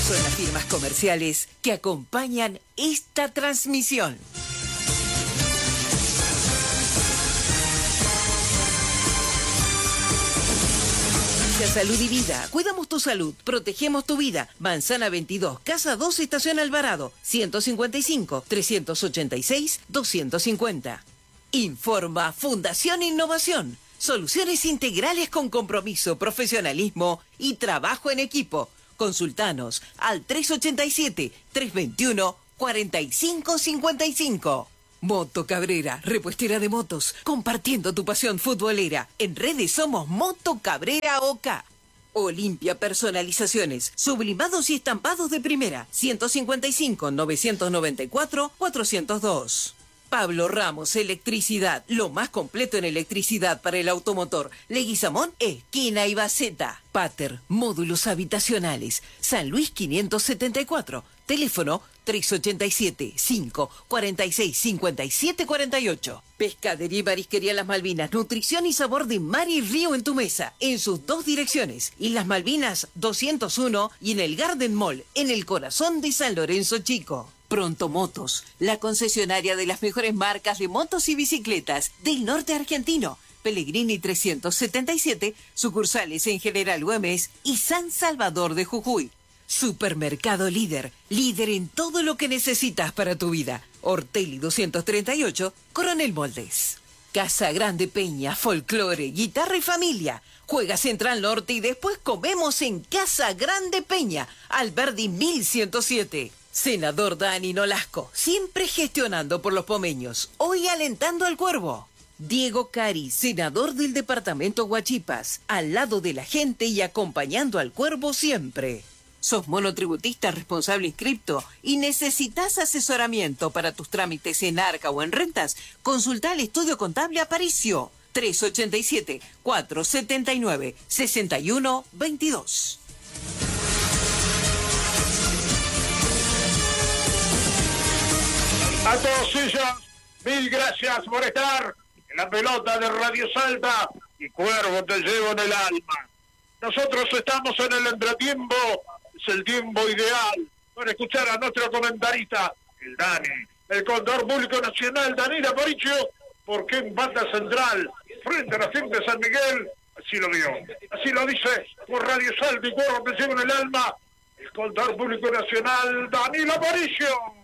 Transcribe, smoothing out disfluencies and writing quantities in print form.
Son las firmas comerciales que acompañan esta transmisión. Salud y Vida. Cuidamos tu salud, protegemos tu vida. Manzana 22, Casa 2, Estación Alvarado, 155-386-250. Informa Fundación Innovación. Soluciones integrales con compromiso, profesionalismo y trabajo en equipo. Consultanos al 387-321-4555. Moto Cabrera, repuestera de motos, compartiendo tu pasión futbolera. En redes somos Moto Cabrera OK. Olimpia Personalizaciones, sublimados y estampados de primera, 155-994-402. Pablo Ramos Electricidad, lo más completo en electricidad para el automotor. Leguizamón, esquina Ibaceta. Pater, módulos habitacionales, San Luis 574. Teléfono 387-546-5748. Pescadería y Marisquería Las Malvinas, nutrición y sabor de mar y río en tu mesa, en sus dos direcciones. Islas Malvinas 201 y en el Garden Mall, en el corazón de San Lorenzo Chico. Pronto Motos, la concesionaria de las mejores marcas de motos y bicicletas del norte argentino. Pellegrini 377, sucursales en General Güemes y San Salvador de Jujuy. Supermercado Líder, líder en todo lo que necesitas para tu vida. Ortelli 238, Coronel Moldes. Casa Grande Peña, folclore, guitarra y familia. Juega Central Norte y después comemos en Casa Grande Peña, Alberdi 1107. Senador Dani Nolasco, siempre gestionando por los pomeños, hoy alentando al Cuervo. Diego Cari, senador del departamento Huachipas, al lado de la gente y acompañando al Cuervo siempre. ¿Sos monotributista responsable inscripto y necesitas asesoramiento para tus trámites en Arca o en rentas? Consulta al Estudio Contable Aparicio, 387-479-6122. A todos ellos, mil gracias por estar en la pelota de Radio Salta y Cuervo te llevo en el alma. Nosotros estamos en el entretiempo, es el tiempo ideal para escuchar a nuestro comentarista, el Dani, el contador público nacional, Daniel Aparicio, porque empata Central frente a la gente de San Miguel, así lo vio, así lo dice por Radio Salta y Cuervo te llevo en el alma, el contador público nacional, Daniel Aparicio.